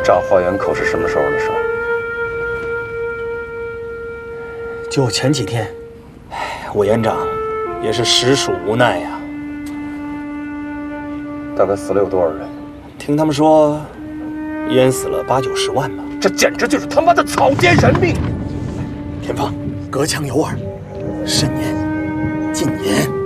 炸花园口是什么时候的事？ 就前几天，委员长也是实属无奈呀。 大概死了有多少人？ 听他们说，淹死了8、90万吧。 这简直就是他妈的草菅人命！ 田芳，隔墙有耳，慎言，禁言。